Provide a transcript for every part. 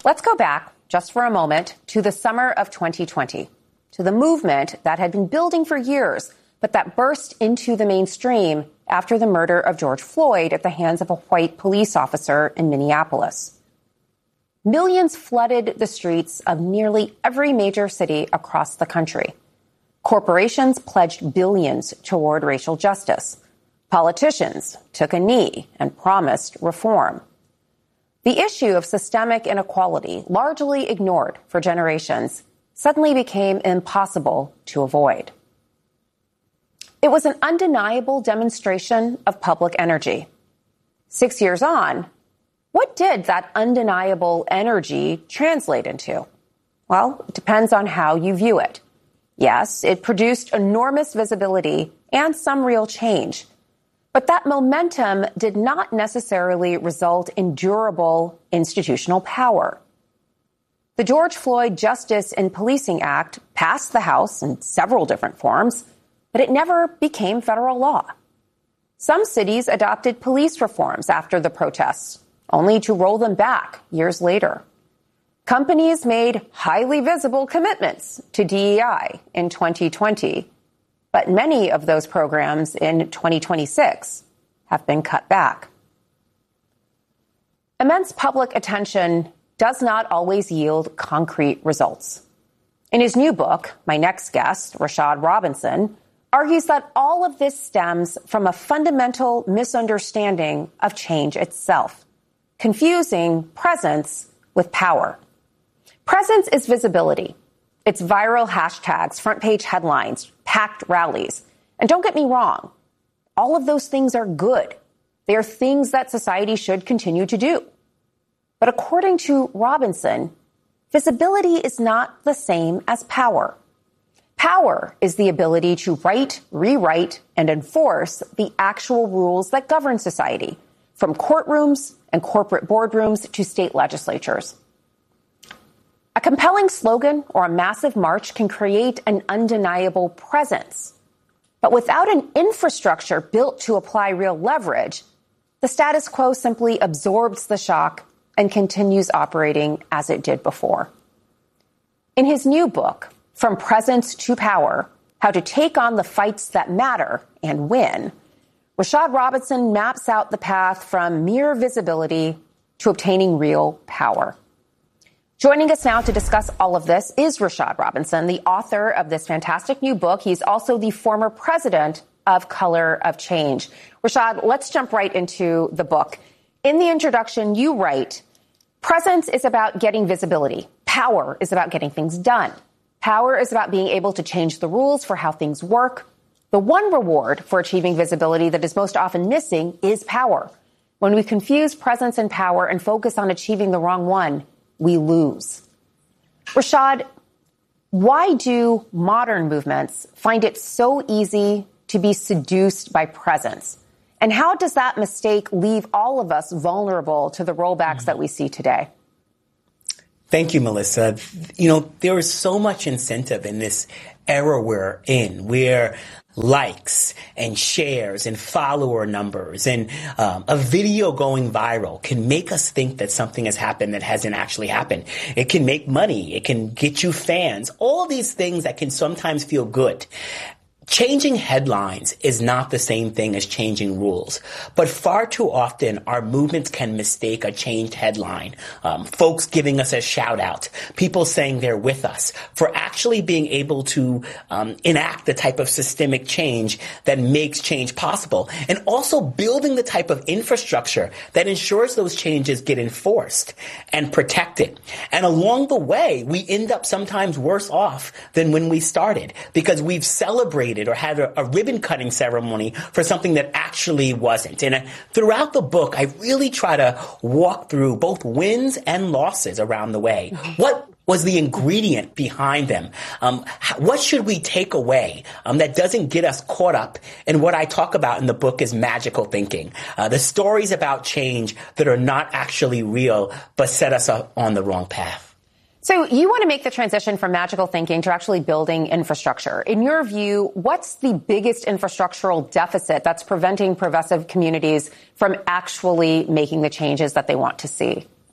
Let's go back just for a moment to the summer of 2020, to the movement that had been building for years, but that burst into the mainstream after the murder of George Floyd at the hands of a white police officer in Minneapolis. Millions flooded the streets of nearly every major city across the country. Corporations pledged billions toward racial justice. Politicians took a knee and promised reform. The issue of systemic inequality, largely ignored for generations, suddenly became impossible to avoid. It was an undeniable demonstration of public energy. 6 years on, what did that undeniable energy translate into? Well, it depends on how you view it. Yes, it produced enormous visibility and some real change. But that momentum did not necessarily result in durable institutional power. The George Floyd Justice in Policing Act passed the House in several different forms, but it never became federal law. Some cities adopted police reforms after the protests, only to roll them back years later. Companies made highly visible commitments to DEI in 2020, but many of those programs in 2026 have been cut back. Immense public attention does not always yield concrete results. In his new book, my next guest, Rashad Robinson, argues that all of this stems from a fundamental misunderstanding of change itself, confusing presence with power. Presence is visibility. It's viral hashtags, front-page headlines, packed rallies. And don't get me wrong, all of those things are good. They are things that society should continue to do. But according to Robinson, visibility is not the same as power. Power is the ability to write, rewrite, and enforce the actual rules that govern society, from courtrooms and corporate boardrooms to state legislatures. A compelling slogan or a massive march can create an undeniable presence. But without an infrastructure built to apply real leverage, the status quo simply absorbs the shock and continues operating as it did before. In his new book, From Presence to Power, How to Take on the Fights That Matter and Win, Rashad Robinson maps out the path from mere visibility to obtaining real power. Joining us now to discuss all of this is Rashad Robinson, the author of this fantastic new book. He's also the former president of Color of Change. Rashad, let's jump right into the book. In the introduction, you write, presence is about getting visibility. Power is about getting things done. Power is about being able to change the rules for how things work. The one reward for achieving visibility that is most often missing is power. When we confuse presence and power and focus on achieving the wrong one, we lose. Rashad, why do modern movements find it so easy to be seduced by presence? And how does that mistake leave all of us vulnerable to the rollbacks that we see today? Thank you, Melissa. There is so much incentive in this era we're in, where likes and shares and follower numbers and a video going viral can make us think that something has happened that hasn't actually happened. It can make money. It can get you fans. All these things that can sometimes feel good. Changing headlines is not the same thing as changing rules, but far too often our movements can mistake a changed headline, folks giving us a shout out, people saying they're with us, for actually being able to enact the type of systemic change that makes change possible, and also building the type of infrastructure that ensures those changes get enforced and protected. And along the way, we end up sometimes worse off than when we started, because we've celebrated or had a ribbon cutting ceremony for something that actually wasn't. And throughout the book, I really try to walk through both wins and losses around the way. What was the ingredient behind them? What should we take away that doesn't get us caught up in what I talk about in the book is magical thinking, the stories about change that are not actually real but set us up on the wrong path. So you want to make the transition from magical thinking to actually building infrastructure. In your view, what's the biggest infrastructural deficit that's preventing progressive communities from actually making the changes that they want to see?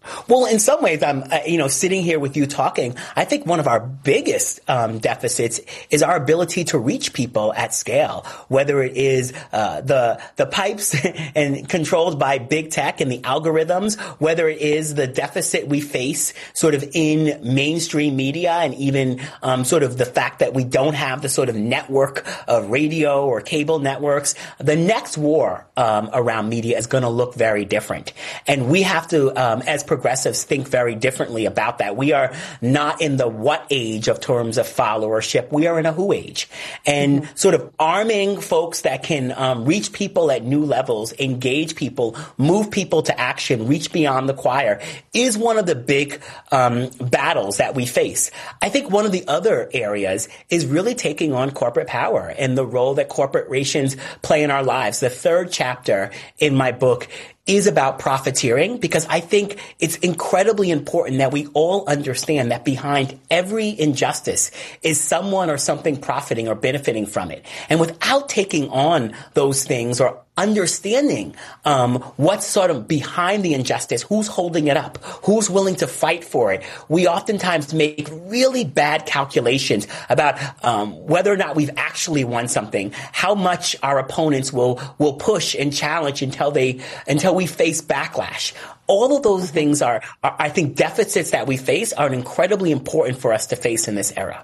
Well, in some ways, I'm, sitting here with you talking, I think one of our biggest deficits is our ability to reach people at scale, whether it is the pipes and controlled by big tech and the algorithms, whether it is the deficit we face sort of in mainstream media and even sort of the fact that we don't have the sort of network of radio or cable networks. The next war around media is going to look very different. And we have to, as progressives, think very differently about that. We are not in the what age of terms of followership. We are in a who age. And sort of arming folks that can reach people at new levels, engage people, move people to action, reach beyond the choir is one of the big battles that we face. I think one of the other areas is really taking on corporate power and the role that corporations play in our lives. The third chapter in my book is about profiteering, because I think it's incredibly important that we all understand that behind every injustice is someone or something profiting or benefiting from it. And without taking on those things or understanding what's sort of behind the injustice, who's holding it up, who's willing to fight for it, we oftentimes make really bad calculations about whether or not we've actually won something, how much our opponents will push and challenge until we face backlash. All of those things are, I think, deficits that we face are incredibly important for us to face in this era.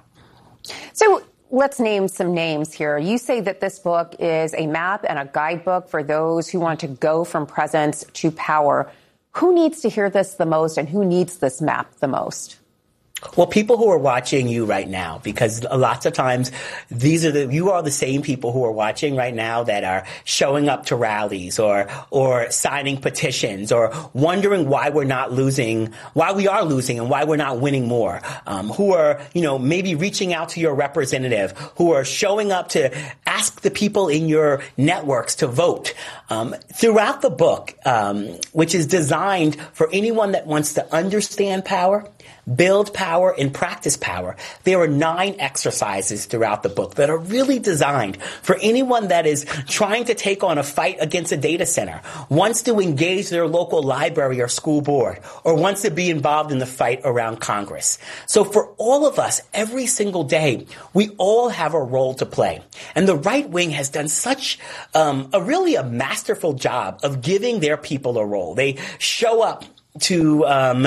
So let's name some names here. You say that this book is a map and a guidebook for those who want to go from presence to power. Who needs to hear this the most, and who needs this map the most? Well, people who are watching you right now, because lots of times you are the same people who are watching right now that are showing up to rallies or signing petitions or wondering why we are losing and why we're not winning more, who are, maybe reaching out to your representative, who are showing up to ask the people in your networks to vote. Throughout the book, which is designed for anyone that wants to understand power, build power, and practice power, there are 9 exercises throughout the book that are really designed for anyone that is trying to take on a fight against a data center, wants to engage their local library or school board, or wants to be involved in the fight around Congress. So for all of us, every single day, we all have a role to play. And the right wing has done such a masterful job of giving their people a role. They show up to,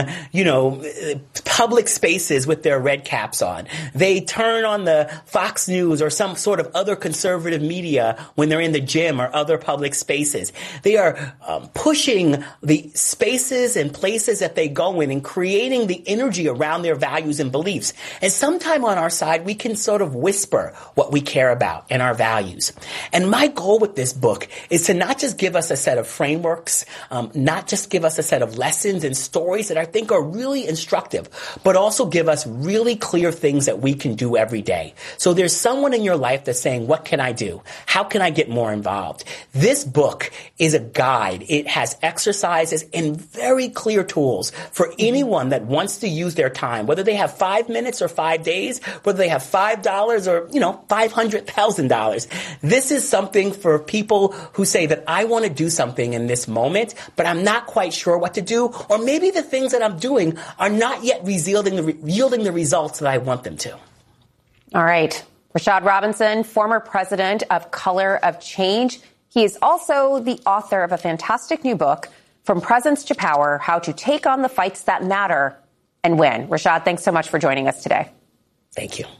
public spaces with their red caps on. They turn on the Fox News or some sort of other conservative media when they're in the gym or other public spaces. They are pushing the spaces and places that they go in and creating the energy around their values and beliefs. And sometime on our side, we can sort of whisper what we care about and our values. And my goal with this book is to not just give us a set of frameworks, not just give us a set of lessons and stories that I think are really instructive, but also give us really clear things that we can do every day. So there's someone in your life that's saying, what can I do? How can I get more involved? This book is a guide. It has exercises and very clear tools for anyone that wants to use their time, whether they have 5 minutes or 5 days, whether they have $5 or, $500,000. This is something for people who say that I want to do something in this moment, but I'm not quite sure what to do, or maybe the things that I'm doing are not yet yielding the results that I want them to. All right. Rashad Robinson, former president of Color of Change. He is also the author of a fantastic new book, From Presence to Power, How to Take on the Fights That Matter and Win. Rashad, thanks so much for joining us today. Thank you.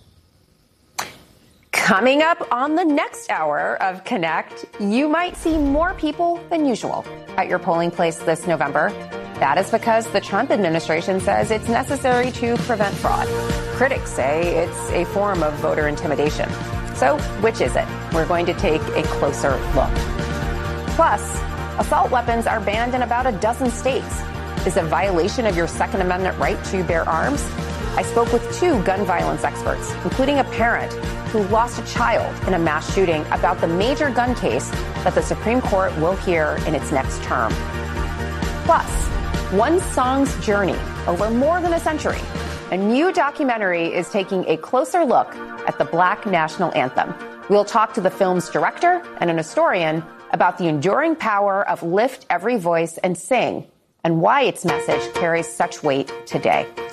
Coming up on the next hour of Connect, you might see more people than usual at your polling place this November. That is because the Trump administration says it's necessary to prevent fraud. Critics say it's a form of voter intimidation. So which is it? We're going to take a closer look. Plus, assault weapons are banned in about a dozen states. Is a violation of your Second Amendment right to bear arms? I spoke with 2 gun violence experts, including a parent who lost a child in a mass shooting, about the major gun case that the Supreme Court will hear in its next term. Plus, one song's journey over more than a century. A new documentary is taking a closer look at the Black National Anthem. We'll talk to the film's director and an historian about the enduring power of Lift Every Voice and Sing and why its message carries such weight today.